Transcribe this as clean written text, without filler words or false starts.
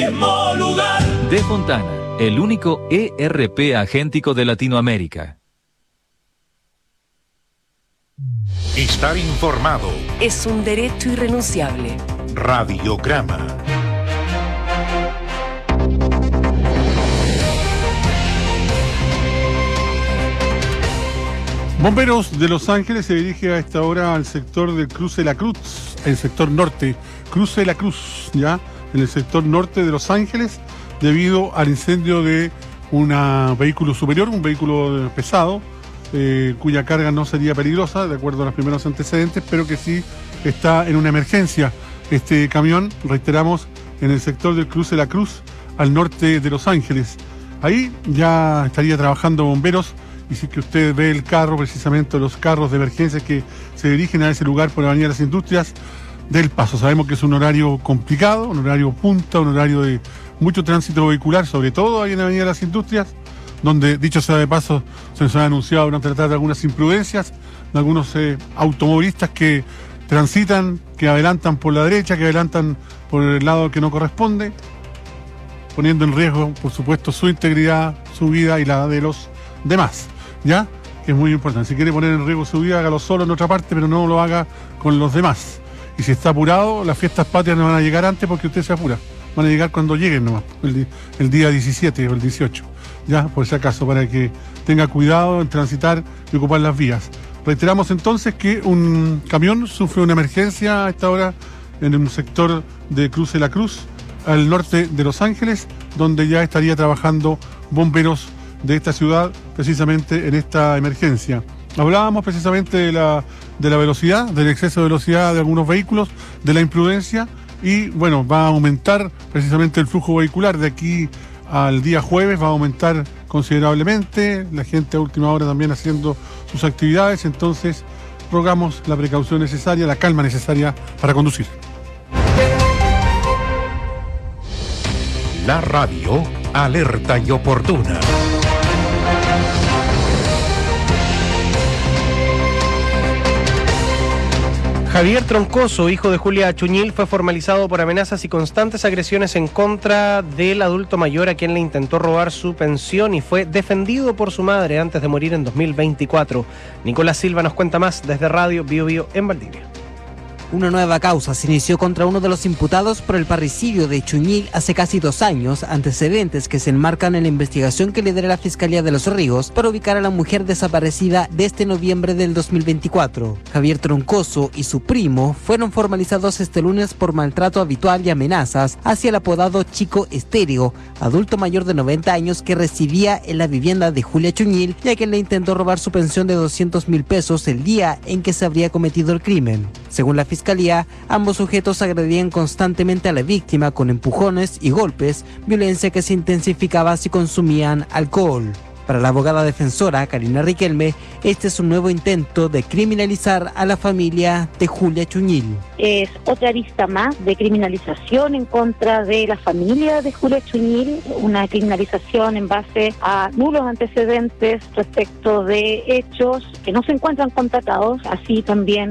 mismo lugar. De Fontana, el único ERP agéntico de Latinoamérica. Estar informado es un derecho irrenunciable. Radiograma. Bomberos de Los Ángeles se dirige a esta hora al sector del Cruce de la Cruz, el sector norte, Cruce de la Cruz, ya, en el sector norte de Los Ángeles, debido al incendio de un vehículo superior, un vehículo pesado, cuya carga no sería peligrosa, de acuerdo a los primeros antecedentes, pero que sí está en una emergencia. Este camión, reiteramos, en el sector del Cruce de la Cruz, al norte de Los Ángeles. Ahí ya estaría trabajando bomberos. Y si que usted ve el carro, precisamente los carros de emergencia que se dirigen a ese lugar por la Avenida de las Industrias, del paso. Sabemos que es un horario complicado, un horario punta, un horario de mucho tránsito vehicular, sobre todo ahí en la Avenida de las Industrias, donde, dicho sea de paso, se nos ha anunciado durante la tarde algunas imprudencias de algunos automovilistas que transitan, que adelantan por la derecha, que adelantan por el lado que no corresponde, poniendo en riesgo, por supuesto, su integridad, su vida y la de los demás. ¿Ya? Que es muy importante. Si quiere poner en riesgo su vida, hágalo solo en otra parte, pero no lo haga con los demás. Y si está apurado, las fiestas patrias no van a llegar antes porque usted se apura. Van a llegar cuando lleguen nomás, el día 17 o el 18. Ya, por si acaso, para que tenga cuidado en transitar y ocupar las vías. Reiteramos entonces que un camión sufre una emergencia a esta hora en un sector de Cruce de la Cruz, al norte de Los Ángeles, donde ya estaría trabajando bomberos de esta ciudad, precisamente en esta emergencia. Hablábamos precisamente de la velocidad, del exceso de velocidad de algunos vehículos, de la imprudencia, y bueno, va a aumentar precisamente el flujo vehicular de aquí al día jueves, va a aumentar considerablemente, la gente a última hora también haciendo sus actividades, entonces rogamos la precaución necesaria, la calma necesaria para conducir. La radio alerta y oportuna. Javier Troncoso, hijo de Julia Chuñil, fue formalizado por amenazas y constantes agresiones en contra del adulto mayor a quien le intentó robar su pensión y fue defendido por su madre antes de morir en 2024. Nicolás Silva nos cuenta más desde Radio Bio Bio en Valdivia. Una nueva causa se inició contra uno de los imputados por el parricidio de Chuñil hace casi 2 años, antecedentes que se enmarcan en la investigación que lidera la Fiscalía de Los Ríos para ubicar a la mujer desaparecida desde noviembre del 2024. Javier Troncoso y su primo fueron formalizados este lunes por maltrato habitual y amenazas hacia el apodado Chico Estéreo, adulto mayor de 90 años que residía en la vivienda de Julia Chuñil, ya que le intentó robar su pensión de 200,000 pesos el día en que se habría cometido el crimen. Según la Fiscalía, ambos sujetos agredían constantemente a la víctima con empujones y golpes, violencia que se intensificaba si consumían alcohol. Para la abogada defensora Karina Riquelme, este es un nuevo intento de criminalizar a la familia de Julia Chuñil. Es otra arista más de criminalización en contra de la familia de Julia Chuñil, una criminalización en base a nulos antecedentes respecto de hechos que no se encuentran constatados, así también